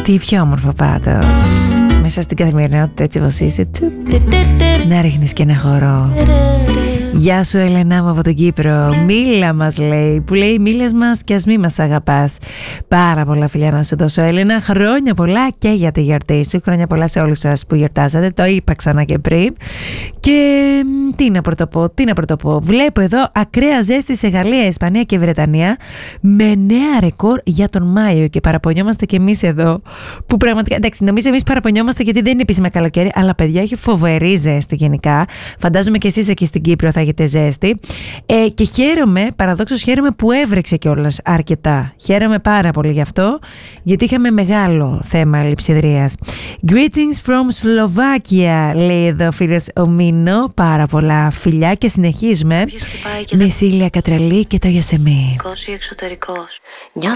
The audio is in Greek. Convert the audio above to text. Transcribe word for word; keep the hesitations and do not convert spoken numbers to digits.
Τι πιο όμορφο πάντως, μέσα στην καθημερινότητα έτσι όπως είσαι, τσουπ, να ρίχνεις και ένα χορό. Γεια σου Ελένα μου από τον Κύπρο. Μίλα μας λέει, που λέει μίλες μας και ας μη μας αγαπάς. Πάρα πολλά φιλιά να σου δώσω Ελένα. Χρόνια πολλά και για τη γιορτή σου. Χρόνια πολλά σε όλους σας που γιορτάζατε. Το είπα ξανά και πριν. Και τι να πρωτοπώ, τι να πρωτοπώ. Βλέπω εδώ ακραία ζέστη σε Γαλλία, Ισπανία και Βρετανία με νέα ρεκόρ για τον Μάιο. Και παραπονιόμαστε κι εμείς εδώ που πραγματικά, εντάξει, νομίζω εμείς παραπονιόμαστε γιατί δεν είναι επίσημα καλοκαίρι, αλλά παιδιά έχει φοβερή ζέστη γενικά. Φαντάζομαι και εσείς εκεί στην Κύπρο θα έχετε ζέστη. Ε, και χαίρομαι, παραδόξως χαίρομαι που έβρεξε κιόλας αρκετά. Χαίρομαι πάρα πολύ γι' αυτό, γιατί είχαμε μεγάλο θέμα λειψιδρίας. Greetings from Slovakia, λέει εδώ ο φίλος ο Μίνο. Πάρα πολλά φιλιά και συνεχίζουμε με Σίλια Κατραλή και το Γιασεμί.